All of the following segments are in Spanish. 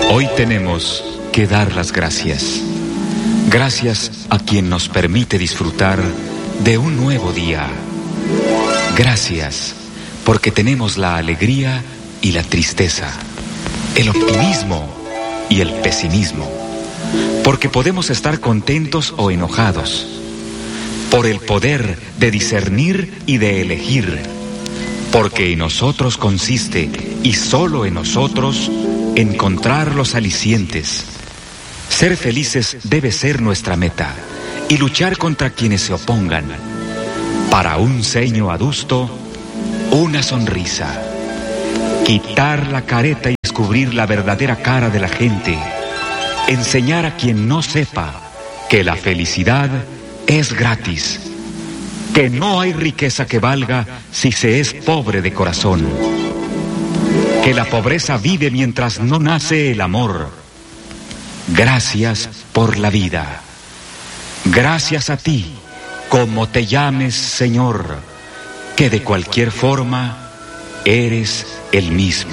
Hoy tenemos que dar las gracias. Gracias a quien nos permite disfrutar de un nuevo día. Gracias porque tenemos la alegría y la tristeza, el optimismo y el pesimismo, porque podemos estar contentos o enojados, por el poder de discernir y de elegir, porque en nosotros consiste, y solo en nosotros, encontrar los alicientes. Ser felices debe ser nuestra meta, y luchar contra quienes se opongan. Para un ceño adusto, una sonrisa. Quitar la careta y descubrir la verdadera cara de la gente. Enseñar a quien no sepa que la felicidad es gratis. Que no hay riqueza que valga si se es pobre de corazón. Que la pobreza vive mientras no nace el amor. Gracias por la vida. Gracias a ti, como te llames, Señor, que de cualquier forma eres el mismo.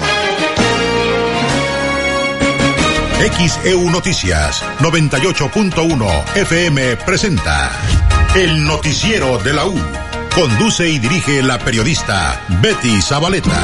XEU Noticias 98.1 FM presenta El Noticiero de la U. Conduce y dirige la periodista Betty Zabaleta.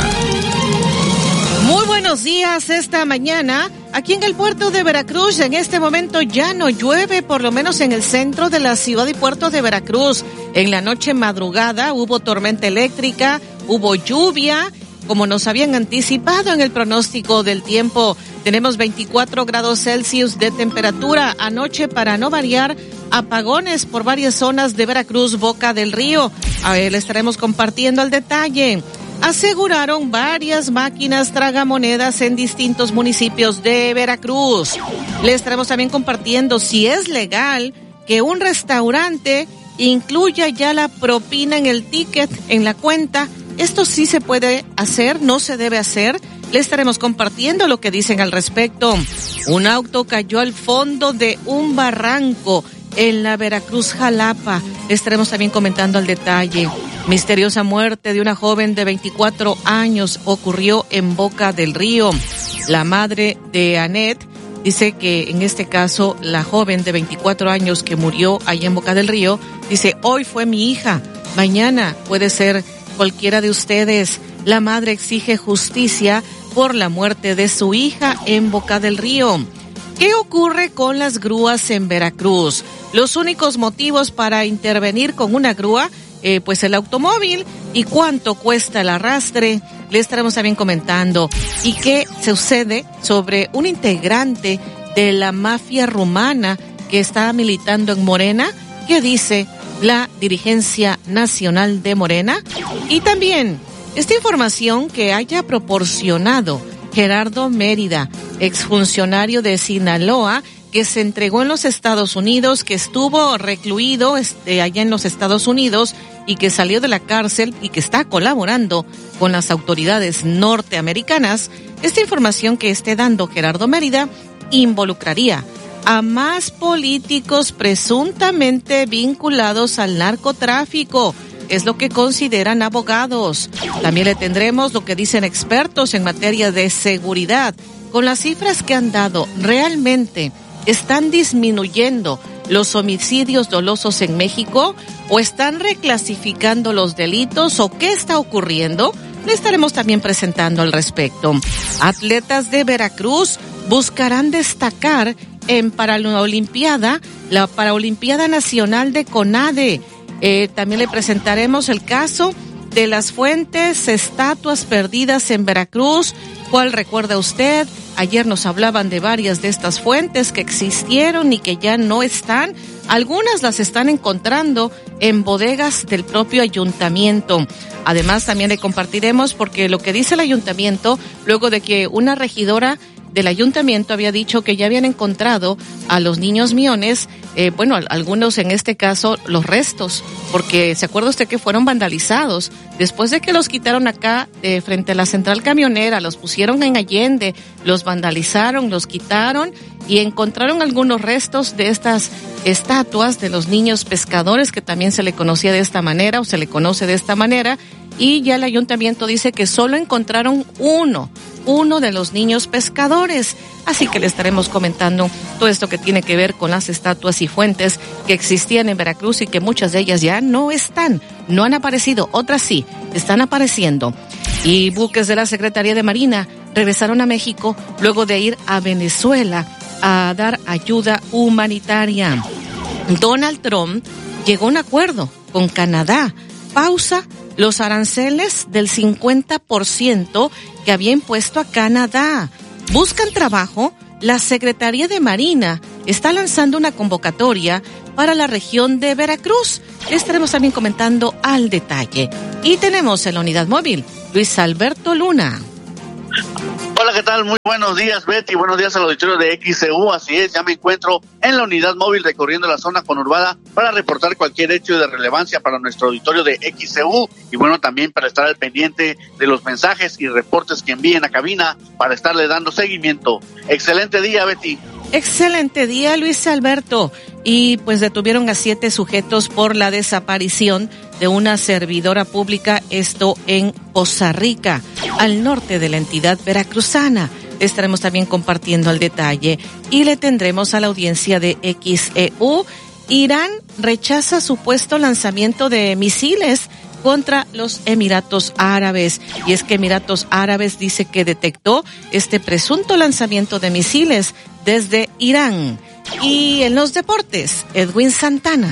Muy buenos días. Esta mañana, aquí en el puerto de Veracruz, en este momento ya no llueve, por lo menos en el centro de la ciudad y puerto de Veracruz. En la noche madrugada hubo tormenta eléctrica, hubo lluvia, como nos habían anticipado en el pronóstico del tiempo. Tenemos 24 grados Celsius de temperatura. Anoche, para no variar, apagones por varias zonas de Veracruz, Boca del Río. A ver, le estaremos compartiendo el detalle. Aseguraron varias máquinas tragamonedas en distintos municipios de Veracruz. Le estaremos también compartiendo si es legal que un restaurante incluya ya la propina en el ticket, en la cuenta. Esto sí se puede hacer, no se debe hacer. Le estaremos compartiendo lo que dicen al respecto. Un auto cayó al fondo de un barranco en la Veracruz Jalapa. Le estaremos también comentando al detalle. Misteriosa muerte de una joven de 24 años ocurrió en Boca del Río. La madre de Anet dice que en este caso la joven de 24 años que murió allá en Boca del Río, dice, hoy fue mi hija, mañana puede ser cualquiera de ustedes. La madre exige justicia por la muerte de su hija en Boca del Río. ¿Qué ocurre con las grúas en Veracruz? Los únicos motivos para intervenir con una grúa, pues el automóvil, y cuánto cuesta el arrastre, le estaremos también comentando. ¿Y qué sucede sobre un integrante de la mafia rumana que está militando en Morena? ¿Qué dice la dirigencia nacional de Morena? Y también esta información que haya proporcionado Gerardo Mérida, exfuncionario de Sinaloa, que se entregó en los Estados Unidos, que estuvo recluido allá en los Estados Unidos y que salió de la cárcel y que está colaborando con las autoridades norteamericanas. Esta información que esté dando Gerardo Mérida involucraría a más políticos presuntamente vinculados al narcotráfico. Es lo que consideran abogados. También le tendremos lo que dicen expertos en materia de seguridad. Con las cifras que han dado, ¿realmente están disminuyendo los homicidios dolosos en México? ¿O están reclasificando los delitos? ¿O qué está ocurriendo? Le estaremos también presentando al respecto. Atletas de Veracruz buscarán destacar en Paralimpiada, la Paralimpiada Nacional de CONADE. También le presentaremos el caso de las fuentes, estatuas perdidas en Veracruz. ¿Cuál recuerda usted? Ayer nos hablaban de varias de estas fuentes que existieron y que ya no están. Algunas las están encontrando en bodegas del propio ayuntamiento. Además, también le compartiremos porque lo que dice el ayuntamiento, luego de que una regidora del ayuntamiento había dicho que ya habían encontrado a los niños miones, algunos en este caso los restos, porque se acuerda usted que fueron vandalizados, después de que los quitaron acá frente a la central camionera, los pusieron en Allende, los vandalizaron, los quitaron y encontraron algunos restos de estas estatuas de los niños pescadores, que también se le conocía de esta manera o se le conoce de esta manera, y ya el ayuntamiento dice que solo encontraron uno de los niños pescadores. Así que le estaremos comentando todo esto que tiene que ver con las estatuas y fuentes que existían en Veracruz y que muchas de ellas ya no han aparecido, otras sí, están apareciendo. Y buques de la Secretaría de Marina regresaron a México luego de ir a Venezuela a dar ayuda humanitaria. Donald Trump llegó a un acuerdo con Canadá, pausa los aranceles del 50% que había impuesto a Canadá. ¿Buscan trabajo? La Secretaría de Marina está lanzando una convocatoria para la región de Veracruz. Le estaremos también comentando al detalle. Y tenemos en la unidad móvil Luis Alberto Luna. Hola, ¿qué tal? Muy buenos días, Betty. Buenos días al auditorio de XCU. Así es, ya me encuentro en la unidad móvil recorriendo la zona conurbada para reportar cualquier hecho de relevancia para nuestro auditorio de XCU y bueno, también para estar al pendiente de los mensajes y reportes que envíen a cabina para estarle dando seguimiento. Excelente día, Betty. Excelente día, Luis Alberto. Y pues detuvieron a 7 sujetos por la desaparición de una servidora pública, esto en Poza Rica, al norte de la entidad veracruzana. Estaremos también compartiendo el detalle y le tendremos a la audiencia de XEU. Irán rechaza supuesto lanzamiento de misiles contra los Emiratos Árabes. Y es que Emiratos Árabes dice que detectó este presunto lanzamiento de misiles desde Irán. Y en los deportes, Edwin Santana.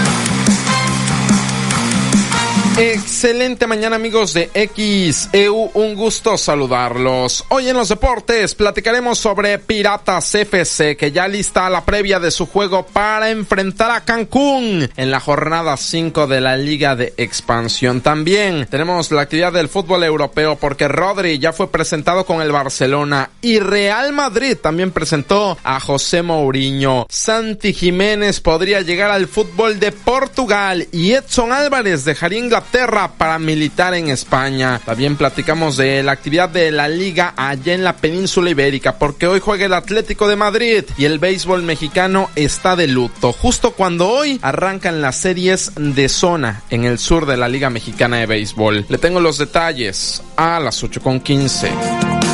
Excelente mañana, amigos de XEU, un gusto saludarlos. Hoy en los deportes platicaremos sobre Piratas FC, que ya lista la previa de su juego para enfrentar a Cancún en la jornada 5 de la Liga de Expansión. También tenemos la actividad del fútbol europeo, porque Rodri ya fue presentado con el Barcelona y Real Madrid también presentó a José Mourinho. Santi Jiménez podría llegar al fútbol de Portugal y Edson Álvarez dejaría Inglaterra para militar en España. También platicamos de la actividad de la Liga allá en la península ibérica, porque hoy juega el Atlético de Madrid y el béisbol mexicano está de luto, justo cuando hoy arrancan las series de zona en el sur de la Liga Mexicana de Béisbol. Le tengo los detalles a las 8:15.